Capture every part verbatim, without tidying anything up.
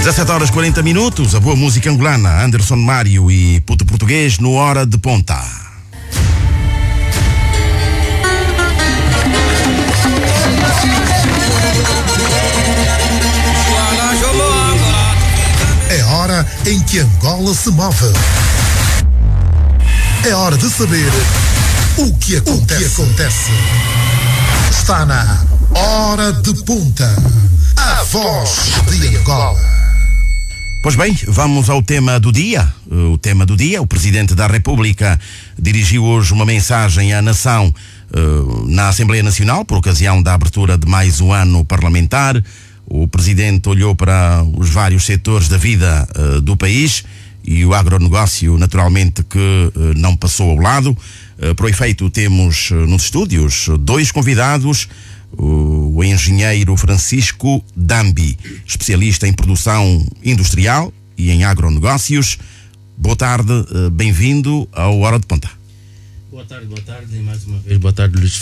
dezassete horas e quarenta minutos, a boa música angolana, Anderson Mário e Puto Português no Hora de Ponta. É hora em que Angola se move. É hora de saber o que acontece. O que acontece. Está na Hora de Ponta, a voz de Angola. Pois bem, vamos ao tema do dia. O tema do dia, o Presidente da República dirigiu hoje uma mensagem à nação uh, na Assembleia Nacional por ocasião da abertura de mais um ano parlamentar. O Presidente olhou para os vários setores da vida uh, do país e o agronegócio, naturalmente, que uh, não passou ao lado. Uh, para o efeito, temos uh, nos estúdios dois convidados. O engenheiro Francisco Dambi, especialista em produção industrial e em agronegócios. Boa tarde, bem-vindo ao Hora de Ponta. Boa tarde, boa tarde, e mais uma vez, boa tarde, Luís.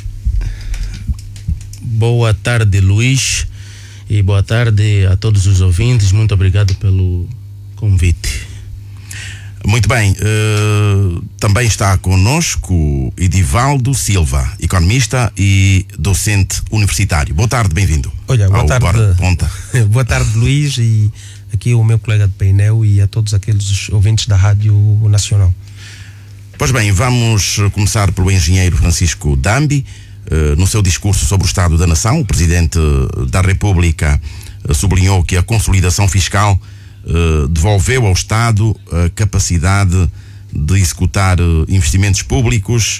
Boa tarde, Luís, e boa tarde a todos os ouvintes. Muito obrigado pelo convite. Muito bem, uh, também está conosco Edivaldo Silva, economista e docente universitário. Boa tarde, bem-vindo. Olha, boa ao tarde, Hora de Ponta. Boa tarde, Luís, e aqui o meu colega de painel e a todos aqueles ouvintes da Rádio Nacional. Pois bem, vamos começar pelo engenheiro Francisco Dambi. Uh, no seu discurso sobre o Estado da Nação, o Presidente da República uh, sublinhou que a consolidação fiscal Uh, devolveu ao Estado a capacidade de executar uh, investimentos públicos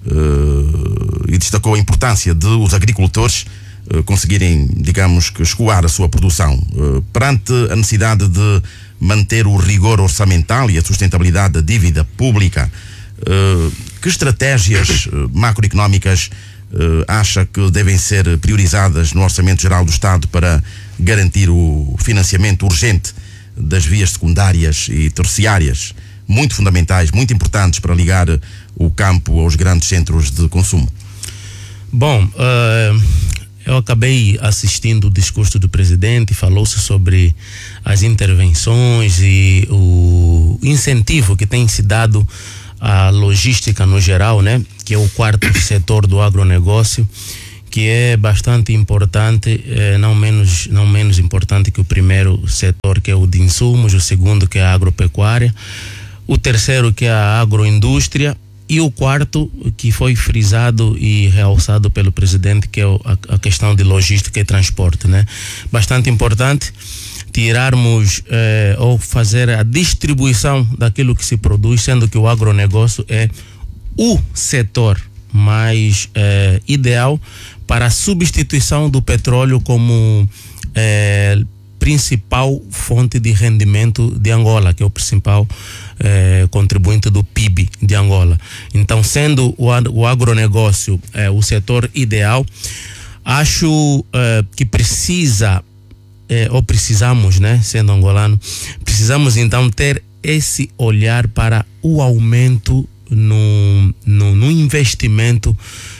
uh, e destacou a importância de os agricultores uh, conseguirem, digamos que, escoar a sua produção. Uh, perante a necessidade de manter o rigor orçamental e a sustentabilidade da dívida pública, uh, que estratégias uh, macroeconómicas uh, acha que devem ser priorizadas no Orçamento Geral do Estado para garantir o financiamento urgente das vias secundárias e terciárias, muito fundamentais, muito importantes para ligar o campo aos grandes centros de consumo? Bom, uh, eu acabei assistindo o discurso do presidente. Falou-se sobre as intervenções e o incentivo que tem se dado à logística no geral, né? Que é o quarto setor do agronegócio, que é bastante importante, eh, não menos, não menos importante que o primeiro setor, que é o de insumos, o segundo, que é a agropecuária, o terceiro, que é a agroindústria, e o quarto, que foi frisado e realçado pelo presidente, que é a, a questão de logística e transporte, né? Bastante importante tirarmos eh, ou fazer a distribuição daquilo que se produz, sendo que o agronegócio é o setor mais eh, ideal para a substituição do petróleo como eh, principal fonte de rendimento de Angola, que é o principal eh, contribuinte do P I B de Angola. Então, sendo o, o agronegócio eh, o setor ideal, acho eh, que precisa, eh, ou precisamos, né, sendo angolano, precisamos então ter esse olhar para o aumento no, no, no investimento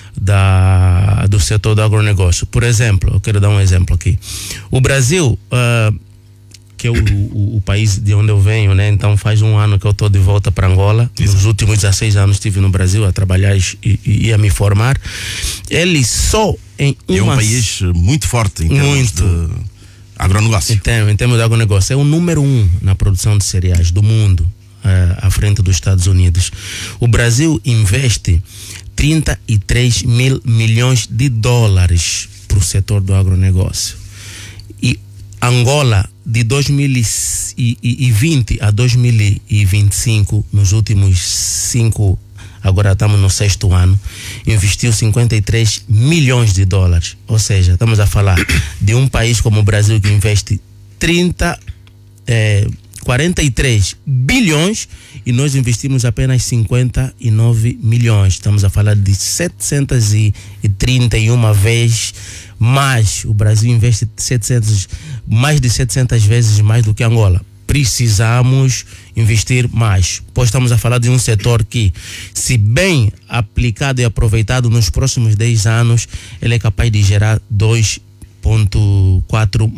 Da, do setor do agronegócio. Por exemplo, eu quero dar um exemplo aqui. O Brasil, uh, que é o, o, o país de onde eu venho, né? Então faz um ano que eu estou de volta para Angola. Exato. Nos últimos dezesseis anos estive no Brasil a trabalhar e, e, e a me formar. Ele só em uma... É um país muito forte em termos muito. de agronegócio. Em, em termos de agronegócio, é o número um na produção de cereais do mundo, uh, à frente dos Estados Unidos. O Brasil investe trinta e três mil milhões de dólares para o setor do agronegócio. E Angola, de dois mil e vinte a dois mil e vinte e cinco, nos últimos cinco, agora estamos no sexto ano, investiu cinquenta e três milhões de dólares. Ou seja, estamos a falar de um país como o Brasil que investe trinta, eh, quarenta e três bilhões e nós investimos apenas cinquenta e nove milhões. Estamos a falar de setecentos e trinta e uma vezes mais. O Brasil investe setecentos, mais de setecentas vezes mais do que Angola. Precisamos investir mais, pois estamos a falar de um setor que, se bem aplicado e aproveitado nos próximos dez anos, ele é capaz de gerar dois vírgula quatro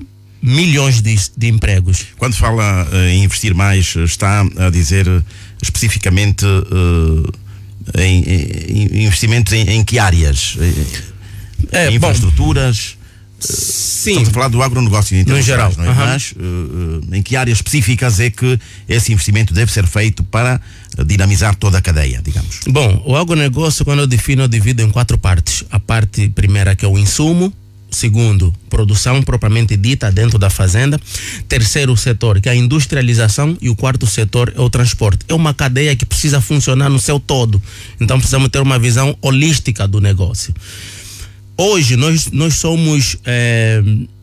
milhões de, de empregos. Quando fala uh, em investir mais, está a dizer uh, especificamente uh, em, em investimentos em, em que áreas? É, em infraestruturas? Bom, sim. Estamos a falar do agronegócio em no geral, não é? Uhum. Mas uh, em que áreas específicas é que esse investimento deve ser feito para dinamizar toda a cadeia, digamos? Bom, o agronegócio, quando eu defino, eu divido em quatro partes. A parte primeira, que é o insumo. Segundo, produção propriamente dita dentro da fazenda. Terceiro setor, que é a industrialização. E o quarto setor é o transporte. É uma cadeia que precisa funcionar no seu todo. Então precisamos ter uma visão holística do negócio. Hoje nós, nós somos é,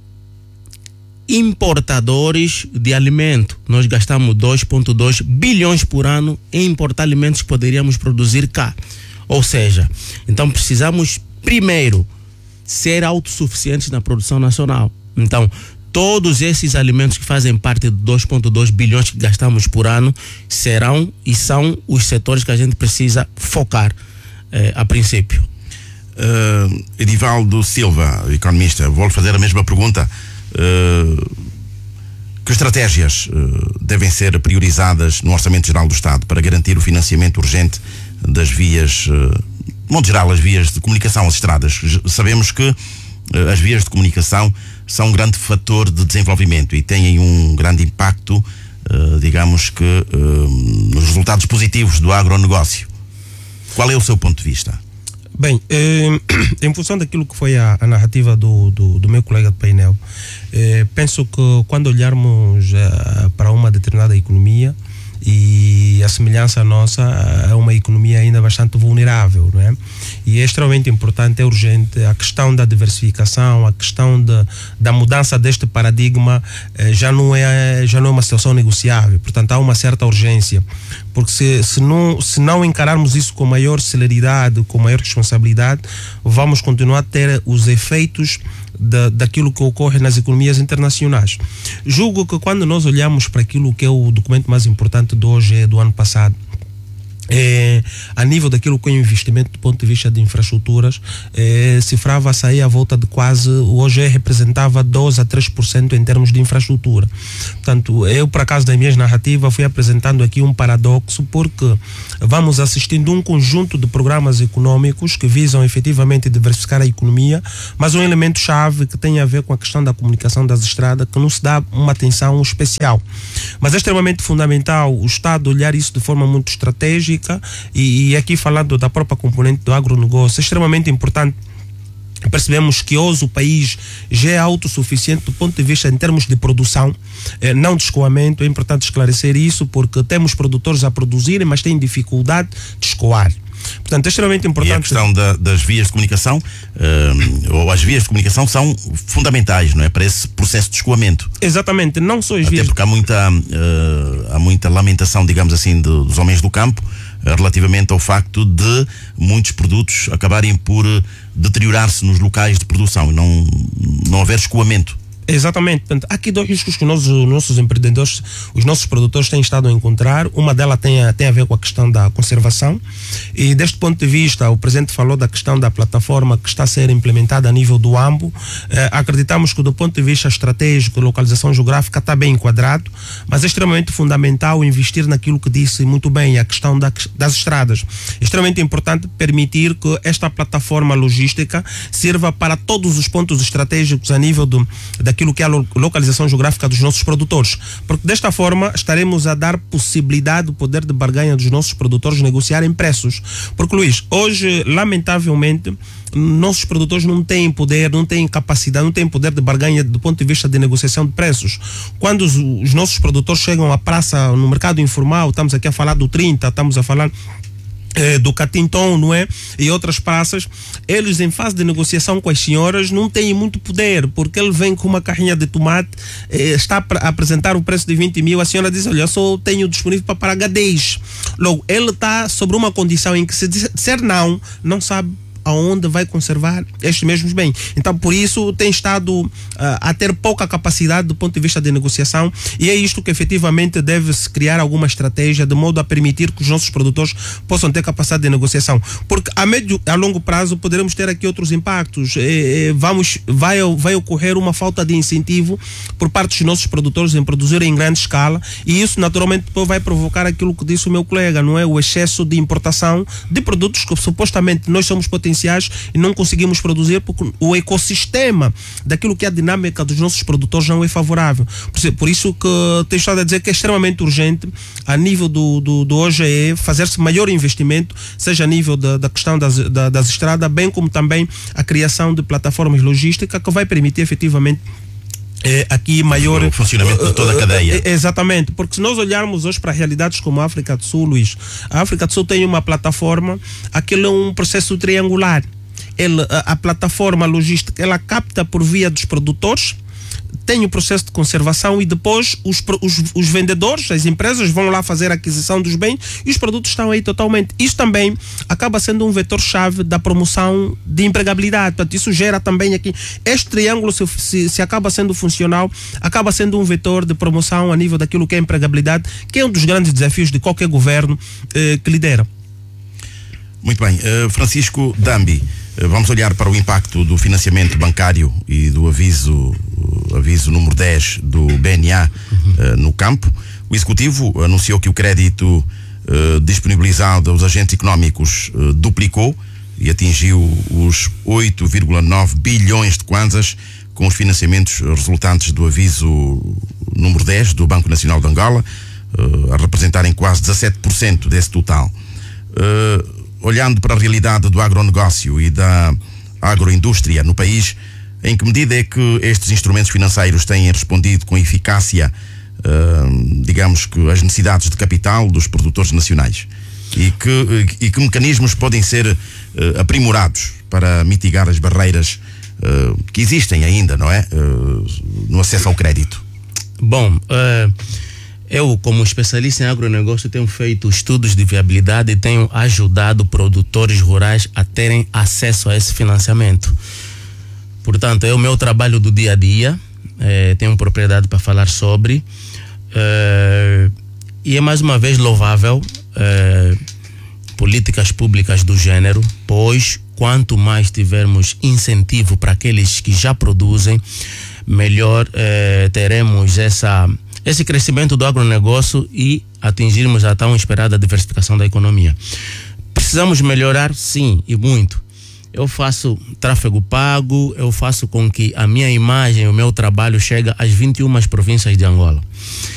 importadores de alimento. Nós gastamos dois vírgula dois bilhões por ano em importar alimentos que poderíamos produzir cá. Ou seja, então precisamos primeiro ser autossuficientes na produção nacional. Então, todos esses alimentos que fazem parte de dois vírgula dois bilhões que gastamos por ano serão e são os setores que a gente precisa focar eh, a princípio. Uh, Edivaldo Silva, economista, vou-lhe fazer a mesma pergunta. Uh, que estratégias uh, devem ser priorizadas no Orçamento Geral do Estado para garantir o financiamento urgente das vias, uh, de modo geral, as vias de comunicação, as estradas? Sabemos que uh, as vias de comunicação são um grande fator de desenvolvimento e têm um grande impacto, uh, digamos que, uh, nos resultados positivos do agronegócio. Qual é o seu ponto de vista? Bem, eh, em função daquilo que foi a, a narrativa do, do, do meu colega de painel, eh, penso que quando olharmos eh, para uma determinada economia, e a semelhança nossa é uma economia ainda bastante vulnerável, não é? E é extremamente importante, é urgente a questão da diversificação, a questão de, da mudança deste paradigma eh, já, não é, já não é uma situação negociável. Portanto, há uma certa urgência, porque se, se, não, se não encararmos isso com maior celeridade, com maior responsabilidade, vamos continuar a ter os efeitos Da, daquilo que ocorre nas economias internacionais. Julgo que quando nós olhamos para aquilo que é o documento mais importante de hoje, é do ano passado, é, a nível daquilo que é o investimento do ponto de vista de infraestruturas, é, cifrava-se aí à volta de quase, hoje representava doze a três por cento em termos de infraestrutura. Portanto, eu, por acaso, da minha narrativa, fui apresentando aqui um paradoxo, porque vamos assistindo um conjunto de programas econômicos que visam efetivamente diversificar a economia, mas um elemento-chave que tem a ver com a questão da comunicação das estradas, que não se dá uma atenção especial. Mas é extremamente fundamental o Estado olhar isso de forma muito estratégica. E, e aqui falando da própria componente do agronegócio, é extremamente importante percebemos que hoje o país já é autossuficiente do ponto de vista em termos de produção, eh, não de escoamento. É importante esclarecer isso, porque temos produtores a produzirem, mas têm dificuldade de escoar. Portanto, é extremamente importante. E a questão da, das vias de comunicação, uh, ou as vias de comunicação são fundamentais, não é? Para esse processo de escoamento. Exatamente, não só as Até vias. porque há muita, uh, há muita lamentação, digamos assim, de, dos homens do campo, uh, relativamente ao facto de muitos produtos acabarem por uh, deteriorar-se nos locais de produção e não, não haver escoamento. Exatamente. Portanto, há aqui dois riscos que nós, os nossos empreendedores, os nossos produtores têm estado a encontrar. Uma delas tem a, tem a ver com a questão da conservação, e deste ponto de vista o Presidente falou da questão da plataforma que está a ser implementada a nível do AMBO. Eh, acreditamos que do ponto de vista estratégico, localização geográfica está bem enquadrado, mas é extremamente fundamental investir naquilo que disse muito bem, a questão da, das estradas. É extremamente importante permitir que esta plataforma logística sirva para todos os pontos estratégicos a nível do, daquilo que é a localização geográfica dos nossos produtores, porque desta forma estaremos a dar possibilidade do poder de barganha dos nossos produtores negociarem preços. Porque, Luís, hoje, lamentavelmente, nossos produtores não têm poder, não têm capacidade, não têm poder de barganha do ponto de vista de negociação de preços. Quando os, os nossos produtores chegam à praça, no mercado informal, estamos aqui a falar do trinta, estamos a falar Eh, do Catinton, não é? E outras praças, eles em fase de negociação com as senhoras não têm muito poder, porque ele vem com uma carrinha de tomate, eh, está a apresentar o preço de vinte mil, a senhora diz, olha, eu só tenho disponível para pagar dez. Logo, ele está sobre uma condição em que, se disser não, não sabe aonde vai conservar estes mesmos bens. Então, por isso, tem estado uh, a ter pouca capacidade do ponto de vista de negociação, e é isto que efetivamente deve-se criar alguma estratégia de modo a permitir que os nossos produtores possam ter capacidade de negociação. Porque a médio, a longo prazo poderemos ter aqui outros impactos. É, é, vamos, vai, vai ocorrer uma falta de incentivo por parte dos nossos produtores em produzir em grande escala, e isso naturalmente vai provocar aquilo que disse o meu colega, não é? O excesso de importação de produtos que supostamente nós somos potenciais e não conseguimos produzir porque o ecossistema daquilo que é a dinâmica dos nossos produtores não é favorável. Por, por isso que tenho estado a dizer que é extremamente urgente a nível do, do, do O G E fazer-se maior investimento, seja a nível da, da questão das, da, das estradas, bem como também a criação de plataformas logísticas que vai permitir efetivamente É, aqui maior o funcionamento de toda a cadeia. É, exatamente, porque se nós olharmos hoje para realidades como a África do Sul, Luís, a África do Sul tem uma plataforma, aquilo é um processo triangular. Ele, a, a plataforma logística, ela capta por via dos produtores, tem o processo de conservação e depois os, os, os vendedores, as empresas vão lá fazer a aquisição dos bens e os produtos estão aí totalmente. Isso também acaba sendo um vetor-chave da promoção de empregabilidade. Portanto, isso gera também aqui, este triângulo se, se, se acaba sendo funcional, acaba sendo um vetor de promoção a nível daquilo que é empregabilidade, que é um dos grandes desafios de qualquer governo eh, que lidera. Muito bem. Uh, Francisco Dambi, uh, vamos olhar para o impacto do financiamento bancário e do aviso, uh, aviso número dez do B N A uh, no campo. O Executivo anunciou que o crédito uh, disponibilizado aos agentes económicos uh, duplicou e atingiu os oito vírgula nove bilhões de kwanzas, com os financiamentos resultantes do aviso número dez do Banco Nacional de Angola, uh, a representarem quase dezassete por cento desse total. Uh, Olhando para a realidade do agronegócio e da agroindústria no país, em que medida é que estes instrumentos financeiros têm respondido com eficácia, uh, digamos que, às necessidades de capital dos produtores nacionais? E que, e que mecanismos podem ser uh, aprimorados para mitigar as barreiras uh, que existem ainda, não é? Uh, no acesso ao crédito? Bom, uh... eu, como especialista em agronegócio, tenho feito estudos de viabilidade e tenho ajudado produtores rurais a terem acesso a esse financiamento. Portanto, é o meu trabalho do dia a dia, é, tenho propriedade para falar sobre, é, e é mais uma vez louvável é, políticas públicas do gênero, pois quanto mais tivermos incentivo para aqueles que já produzem, melhor é, teremos essa... esse crescimento do agronegócio e atingirmos a tão esperada diversificação da economia. Precisamos melhorar, sim, e muito. Eu faço tráfego pago, eu faço com que a minha imagem, o meu trabalho chegue às vinte e uma províncias de Angola.